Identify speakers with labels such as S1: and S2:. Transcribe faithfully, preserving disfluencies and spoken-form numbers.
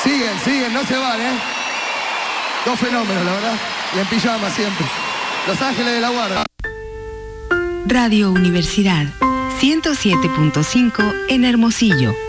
S1: Siguen, siguen, no se van, ¿eh? Dos fenómenos, la verdad. Y en pijama siempre. Los Ángeles de la Guarda.
S2: Radio Universidad ciento siete punto cinco en Hermosillo.